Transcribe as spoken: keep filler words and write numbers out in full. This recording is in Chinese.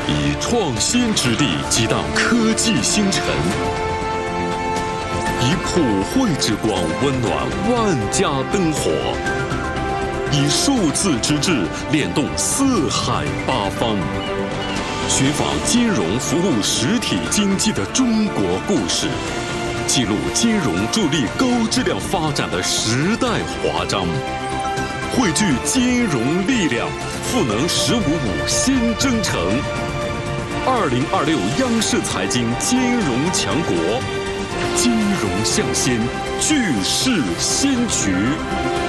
以创新之力激荡科技星辰，以普惠之光温暖万家灯火，以数字之智联动四海八方。寻访金融服务实体经济的中国故事，记录金融助力高质量发展的时代华章，汇聚金融力量，赋能“十五五”新征程。二零二六央视财经金融强国，金融向先，巨势先驱。